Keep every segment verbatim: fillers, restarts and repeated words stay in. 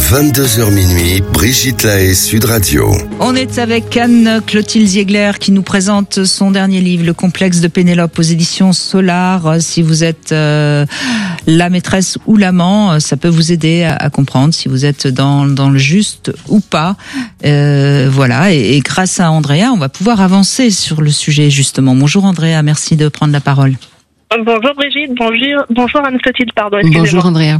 vingt-deux heures minuit, Brigitte Lahaie, Sud Radio. On est avec Anne-Clotilde Ziegler qui nous présente son dernier livre, Le complexe de Pénélope, aux éditions Solar. Si vous êtes euh, la maîtresse ou l'amant, ça peut vous aider à, à comprendre si vous êtes dans, dans le juste ou pas. Euh, voilà, et, et grâce à Andrea, on va pouvoir avancer sur le sujet justement. Bonjour Andrea, merci de prendre la parole. Bonjour Brigitte, bonjour, bonjour Anne-Clotilde, pardon. Bonjour Andrea.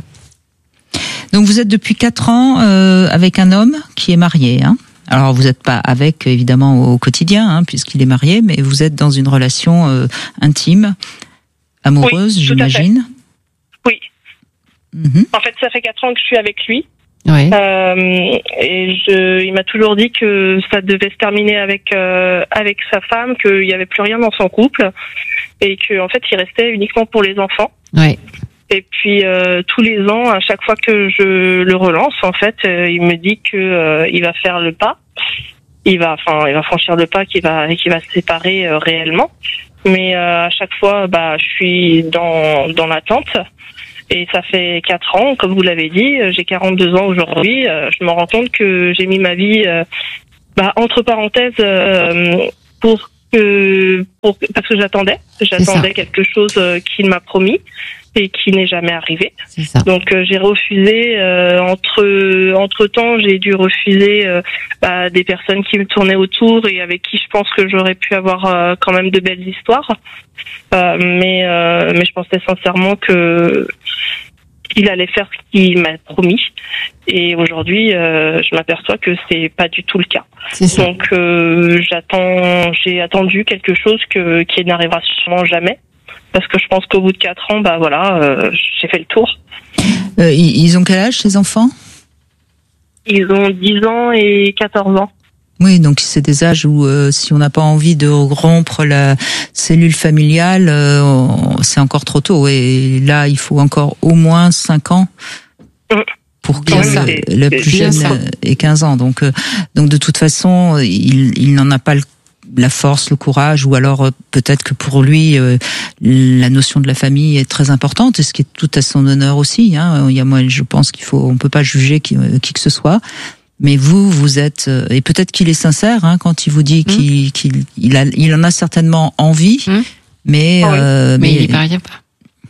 Donc vous êtes depuis quatre ans euh, avec un homme qui est marié, hein. Alors vous n'êtes pas avec évidemment au quotidien, hein, puisqu'il est marié, mais vous êtes dans une relation euh, intime, amoureuse, oui, j'imagine. Oui. Mm-hmm. En fait, ça fait quatre ans que je suis avec lui. Oui. Euh, et je, il m'a toujours dit que ça devait se terminer avec euh, avec sa femme, qu'il n'y avait plus rien dans son couple, et que en fait, il restait uniquement pour les enfants. Oui. Et puis euh, tous les ans, à chaque fois que je le relance, en fait, euh, il me dit que euh, il va faire le pas, il va, enfin, il va franchir le pas, qu'il va, qu'il va se séparer euh, réellement. Mais euh, à chaque fois, bah, je suis dans dans l'attente. Et ça fait quatre ans, comme vous l'avez dit, j'ai quarante-deux ans aujourd'hui. Euh, je me rends compte que j'ai mis ma vie, euh, bah, entre parenthèses, euh, pour que, pour parce que j'attendais, j'attendais quelque chose euh, qu'il m'a promis et qui n'est jamais arrivé. C'est ça. Donc euh, j'ai refusé. Euh, entre entre temps, j'ai dû refuser euh, bah, des personnes qui me tournaient autour et avec qui je pense que j'aurais pu avoir euh, quand même de belles histoires. Euh, mais euh, mais je pensais sincèrement que il allait faire ce qu'il m'a promis. Et aujourd'hui, euh, je m'aperçois que c'est pas du tout le cas. C'est ça. Donc euh, j'attends, j'ai attendu quelque chose que qui n'arrivera sûrement jamais. Parce que je pense qu'au bout de quatre ans, bah voilà, euh, j'ai fait le tour. Euh, ils ont quel âge, ces enfants ? Ils ont dix ans et quatorze ans. Oui, donc c'est des âges où euh, si on n'a pas envie de rompre la cellule familiale, euh, on, c'est encore trop tôt. Et là, il faut encore au moins cinq ans pour que oui, le, le plus jeune ait quinze ans. Donc, euh, donc de toute façon, il, il n'en a pas le la force, le courage, ou alors euh, peut-être que pour lui euh, la notion de la famille est très importante, et ce qui est tout à son honneur aussi. Hein. Il y a moi, je pense qu'il faut, on peut pas juger qui, euh, qui que ce soit. Mais vous, vous êtes, euh, et peut-être qu'il est sincère hein, quand il vous dit mmh. qu'il, qu'il il a, il en a certainement envie, mmh. mais, oui. euh, mais mais il y parvient pas.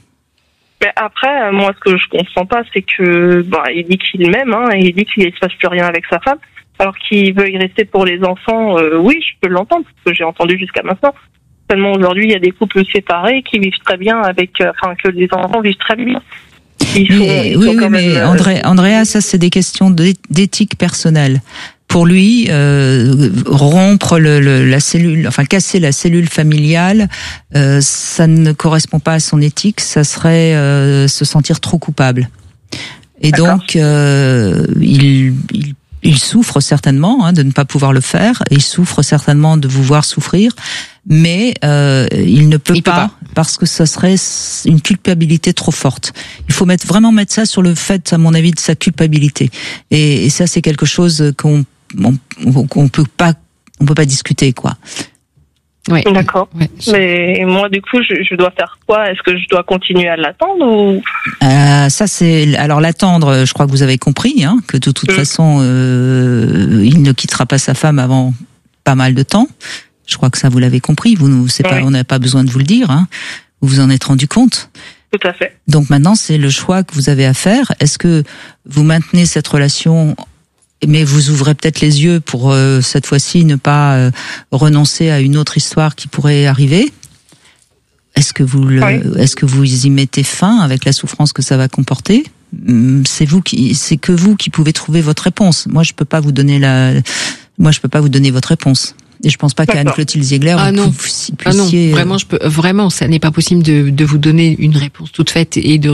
Mais après, moi, ce que je comprends pas, c'est que bah, il dit qu'il m'aime, hein, et il dit qu'il ne se passe plus rien avec sa femme. Alors qu'il veut y rester pour les enfants, euh, oui, je peux l'entendre, parce que j'ai entendu jusqu'à maintenant. Seulement aujourd'hui, il y a des couples séparés qui vivent très bien avec, euh, enfin, que les enfants vivent très bien. Ils sont, mais, ils oui, sont oui, quand mais même, André, Andrea, ça c'est des questions d'éthique personnelle. Pour lui, euh, rompre le, le, la cellule, enfin casser la cellule familiale, euh, ça ne correspond pas à son éthique. Ça serait euh, se sentir trop coupable. Et D'accord. donc, euh, il, il Il souffre certainement hein, de ne pas pouvoir le faire, et il souffre certainement de vous voir souffrir, mais euh, il ne peut, il pas, peut pas parce que ça serait une culpabilité trop forte. Il faut mettre vraiment mettre ça sur le fait, à mon avis, de sa culpabilité. Et, et ça, c'est quelque chose qu'on on, qu'on peut pas, on peut pas discuter, quoi. Oui. D'accord. Ouais. Mais moi, du coup, je, je dois faire quoi ? Est-ce que je dois continuer à l'attendre ou euh, Ça, c'est alors l'attendre. Je crois que vous avez compris hein, que de toute mmh. façon, euh, il ne quittera pas sa femme avant pas mal de temps. Je crois que ça, vous l'avez compris. Vous, nous, c'est oui. pas, on n'a pas besoin de vous le dire. Hein. Vous vous en êtes rendu compte. Tout à fait. Donc maintenant, c'est le choix que vous avez à faire. Est-ce que vous maintenez cette relation? Mais vous ouvrez peut-être les yeux pour euh, cette fois-ci ne pas euh, renoncer à une autre histoire qui pourrait arriver. Est-ce que vous le, oui. est-ce que vous y mettez fin avec la souffrance que ça va comporter ? C'est vous qui, c'est que vous qui pouvez trouver votre réponse. Moi, je peux pas vous donner la, moi, je peux pas vous donner votre réponse. Et je pense pas qu'Anne-Clotilde Ziegler, ah vous non. puissiez, ah non, vraiment, je peux, vraiment, ça n'est pas possible de, de vous donner une réponse toute faite et de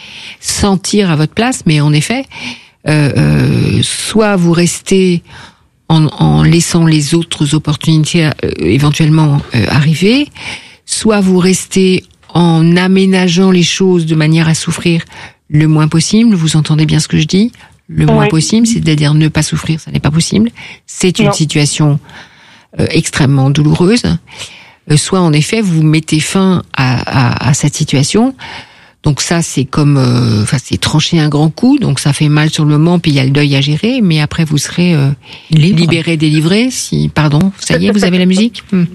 sentir à votre place. Mais en effet. Euh, euh, soit vous restez en, en laissant les autres opportunités euh, éventuellement euh, arriver, soit vous restez en aménageant les choses de manière à souffrir le moins possible. Vous entendez bien ce que je dis ? Le oui. moins possible, c'est-à-dire ne pas souffrir, ça n'est pas possible. C'est une non. situation euh, extrêmement douloureuse. Euh, soit en effet, vous mettez fin à, à, à cette situation. Donc ça, c'est comme, enfin, euh, c'est trancher un grand coup. Donc ça fait mal sur le moment, puis il y a le deuil à gérer. Mais après, vous serez euh, Libre. libéré, délivré. Si, pardon, ça y est, vous avez la musique. Hmm.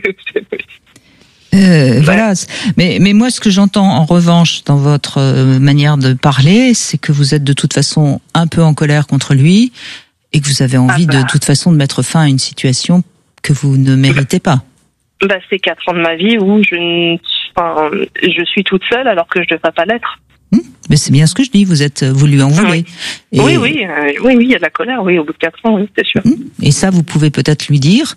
Euh, voilà, mais mais moi ce que j'entends en revanche dans votre manière de parler, c'est que vous êtes de toute façon un peu en colère contre lui et que vous avez envie ah bah. de, de toute façon de mettre fin à une situation que vous ne méritez pas. Bah c'est quatre ans de ma vie où je enfin, je suis toute seule alors que je devrais pas l'être. Hum, mais c'est bien ce que je dis, vous êtes, vous lui en voulez. Oui, et... oui, oui, euh, oui, oui, il y a de la colère, oui, au bout de quatre ans, oui, c'est sûr. Hum, et ça, vous pouvez peut-être lui dire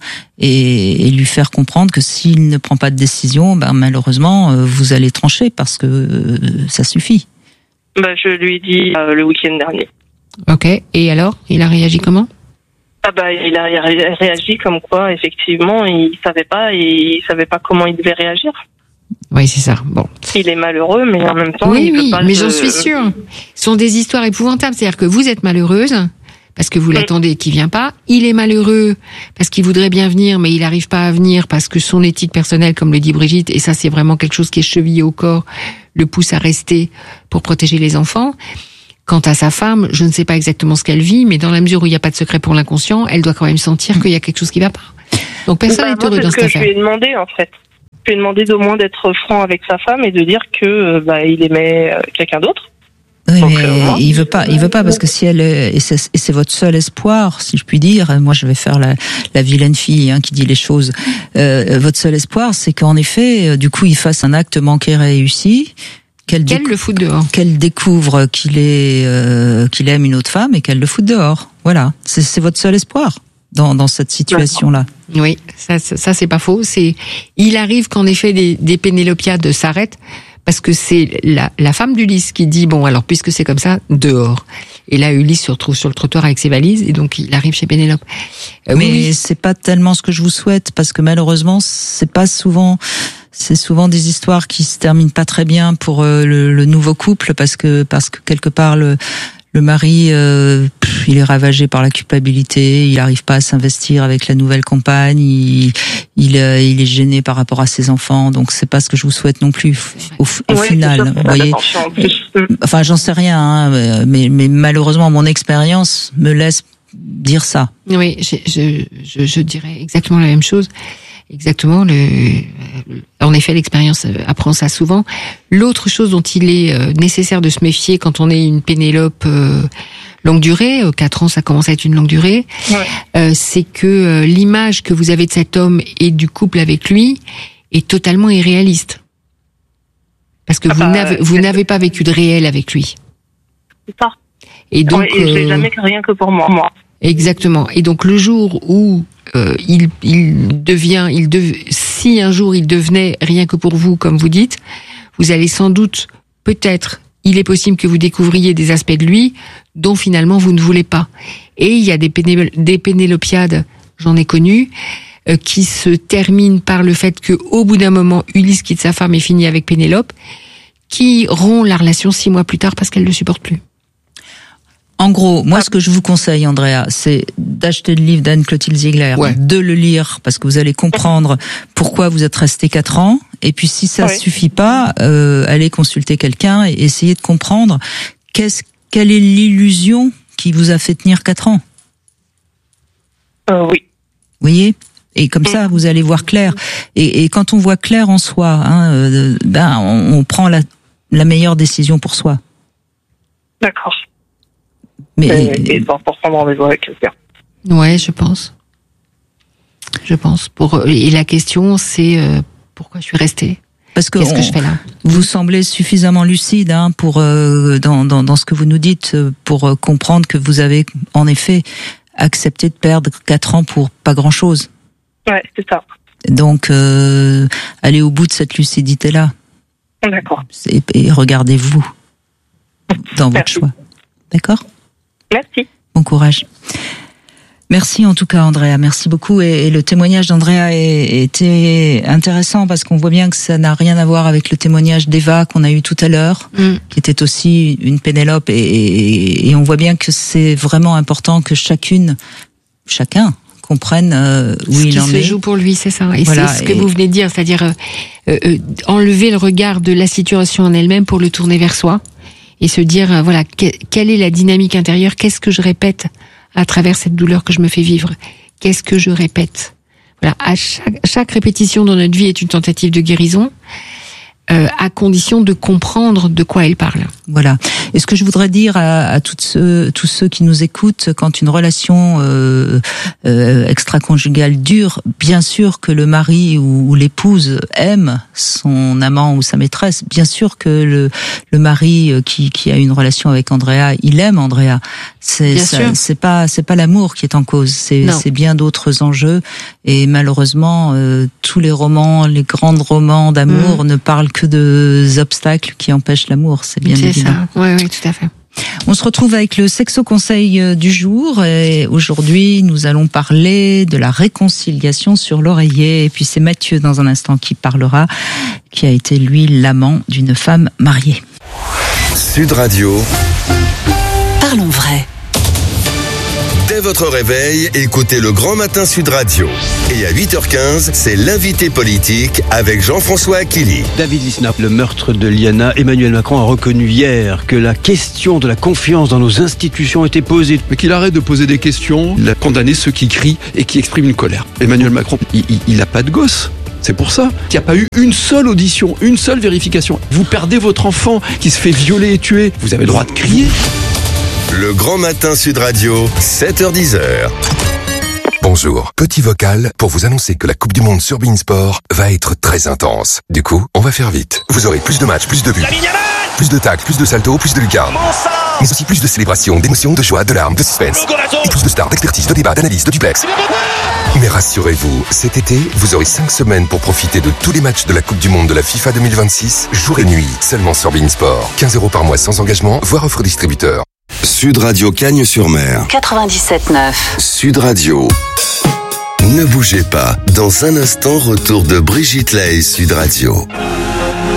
et, et lui faire comprendre que s'il ne prend pas de décision, ben malheureusement, euh, vous allez trancher parce que euh, ça suffit. Bah, je lui ai dit euh, le week-end dernier. Ok. Et alors, il a réagi comment ? Ah bah, il a réagi comme quoi, effectivement, il savait pas, il savait pas comment il devait réagir. Oui, c'est ça. Bon. Il est malheureux, mais en même temps, oui, il oui, peut pas. Mais le... j'en suis sûre. Ce sont des histoires épouvantables. C'est-à-dire que vous êtes malheureuse parce que vous l'attendez et qu'il vient pas. Il est malheureux parce qu'il voudrait bien venir, mais il n'arrive pas à venir parce que son éthique personnelle, comme le dit Brigitte, et ça c'est vraiment quelque chose qui est chevillé au corps, le pousse à rester pour protéger les enfants. Quant à sa femme, je ne sais pas exactement ce qu'elle vit, mais dans la mesure où il n'y a pas de secret pour l'inconscient, elle doit quand même sentir qu'il y a quelque chose qui ne va pas. Donc personne n'est bah, heureux dans cette affaire. C'est ce que je lui ai demandé en fait. Je lui ai demandé d'au moins d'être franc avec sa femme et de dire que bah, il aimait quelqu'un d'autre. Oui, donc, mais euh, il veut pas, il veut pas parce que si elle et c'est, et c'est votre seul espoir, si je puis dire. Moi, je vais faire la, la vilaine fille hein, qui dit les choses. Euh, votre seul espoir, c'est qu'en effet, du coup, il fasse un acte manqué réussi. Qu'elle, qu'elle décou- le foute dehors. Qu'elle découvre qu'il est, euh, qu'il aime une autre femme et qu'elle le foute dehors. Voilà, c'est, c'est votre seul espoir dans, dans cette situation-là. Oui, ça, ça, ça c'est pas faux. C'est, il arrive qu'en effet des, des Pénélopiades s'arrêtent parce que c'est la, la femme d'Ulysse qui dit bon alors puisque c'est comme ça dehors. Et là Ulysse se retrouve sur le trottoir avec ses valises et donc il arrive chez Pénélope. Euh, Mais oui. C'est pas tellement ce que je vous souhaite parce que malheureusement c'est pas souvent. C'est souvent des histoires qui se terminent pas très bien pour euh, le, le nouveau couple parce que parce que quelque part le le mari euh, pff, il est ravagé par la culpabilité, il n'arrive pas à s'investir avec la nouvelle compagne, il il, euh, il est gêné par rapport à ses enfants, donc c'est pas ce que je vous souhaite non plus au, au ouais, final. Vous voyez, enfin j'en sais rien, hein, mais mais malheureusement mon expérience me laisse dire ça. Oui, je je je, je dirais exactement la même chose. Exactement. Le, en effet, l'expérience apprend ça souvent. L'autre chose dont il est nécessaire de se méfier quand on est une Pénélope euh, longue durée, quatre ans, ça commence à être une longue durée, ouais. euh, c'est que euh, l'image que vous avez de cet homme et du couple avec lui est totalement irréaliste. Parce que ah vous, bah, n'avez, vous n'avez pas vécu de réel avec lui. C'est ça. Et donc, ouais, et je l'ai euh, jamais que rien que pour moi. moi. Exactement. Et donc le jour où euh, il, il devient, il dev, si un jour il devenait rien que pour vous, comme vous dites, vous allez sans doute, peut-être, il est possible que vous découvriez des aspects de lui dont finalement vous ne voulez pas. Et il y a des, péné, des Pénélopiades, j'en ai connu, euh, qui se terminent par le fait que, au bout d'un moment, Ulysse quitte sa femme et finit avec Pénélope, qui rompt la relation six mois plus tard parce qu'elle ne le supporte plus. En gros, moi, ce que je vous conseille, Andrea, c'est d'acheter le livre d'Anne-Clotilde Ziegler, ouais. de le lire, parce que vous allez comprendre pourquoi vous êtes resté quatre ans. Et puis, si ça ne ouais. suffit pas, euh, allez consulter quelqu'un et essayer de comprendre qu'est-ce, quelle est l'illusion qui vous a fait tenir quatre ans. Euh, oui. Vous voyez ? Et comme ça, vous allez voir clair. Et, et quand on voit clair en soi, hein, euh, ben, on, on prend la, la meilleure décision pour soi. D'accord. Mais et, et pour prendre rendez-vous avec quelqu'un. Ouais, je pense. Je pense. Pour et la question, c'est euh, pourquoi je suis restée. Parce que qu'est-ce on, que je fais là ? Vous semblez suffisamment lucide hein, pour euh, dans, dans dans ce que vous nous dites pour euh, comprendre que vous avez en effet accepté de perdre quatre ans pour pas grand-chose. Ouais, c'est ça. Donc euh, allez au bout de cette lucidité-là. D'accord. Et, et regardez-vous dans votre Merci. choix. D'accord ? Merci. Bon courage. Merci en tout cas Andrea, merci beaucoup. Et, et le témoignage d'Andrea était intéressant parce qu'on voit bien que ça n'a rien à voir avec le témoignage d'Eva qu'on a eu tout à l'heure, mm. qui était aussi une Pénélope. Et, et, et on voit bien que c'est vraiment important que chacune, chacun, comprenne euh, où ce il qui en se est. joue pour lui, c'est ça. Et Voilà, c'est ce que et... vous venez de dire, c'est-à-dire euh, euh, enlever le regard de la situation en elle-même pour le tourner vers soi et se dire, euh, voilà, que, quelle est la dynamique intérieure, qu'est-ce que je répète à travers cette douleur que je me fais vivre, qu'est-ce que je répète. Voilà, à chaque, chaque répétition dans notre vie est une tentative de guérison. Euh, à condition de comprendre de quoi elle parle. Voilà. Et ce que je voudrais dire à, à toutes ceux, tous ceux qui nous écoutent, quand une relation euh, euh, extra-conjugale dure, bien sûr que le mari ou, ou l'épouse aime son amant ou sa maîtresse. Bien sûr que le, le mari qui, qui a une relation avec Andrea, il aime Andrea. C'est, bien ça, sûr. c'est pas, c'est pas l'amour qui est en cause. C'est, c'est bien d'autres enjeux. Et malheureusement, euh, tous les romans, les grands romans d'amour mmh. ne parlent que de obstacles qui empêchent l'amour, c'est bien c'est évident. Ça. Oui, oui, tout à fait. On se retrouve avec le Sexo Conseil du jour et aujourd'hui nous allons parler de la réconciliation sur l'oreiller et puis c'est Mathieu dans un instant qui parlera, qui a été lui l'amant d'une femme mariée. Sud Radio. Parlons vrai. Dès votre réveil, écoutez le Grand Matin Sud Radio. Et à huit heures quinze, c'est l'invité politique avec Jean-François Achilly. David Lisnard, le meurtre de Liana, Emmanuel Macron a reconnu hier que la question de la confiance dans nos institutions était posée. Mais qu'il arrête de poser des questions, il a condamné ceux qui crient et qui expriment une colère. Emmanuel Macron, il n'a pas de gosse. C'est pour ça qu'il n'y a pas eu une seule audition, une seule vérification. Vous perdez votre enfant qui se fait violer et tuer. Vous avez le droit de crier. Le Grand Matin Sud Radio, sept heures dix. Bonjour, petit vocal pour vous annoncer que la Coupe du Monde sur Beansport va être très intense. Du coup, on va faire vite. Vous aurez plus de matchs, plus de buts, plus de tacles, plus de saltos, plus de lucarnes. Mais aussi plus de célébrations, d'émotions, de joie, de larmes, de suspense. Et plus de stars, d'expertise, de débats, d'analyse, de duplex. Mais rassurez-vous, cet été, vous aurez cinq semaines pour profiter de tous les matchs de la Coupe du Monde de la FIFA deux mille vingt-six, jour et nuit, seulement sur Beansport. quinze euros par mois sans engagement, voire offre distributeur. Sud Radio Cagnes-sur-Mer. quatre-vingt-dix-sept neuf. Sud Radio. Ne bougez pas. Dans un instant, retour de Brigitte Lahaie, Sud Radio.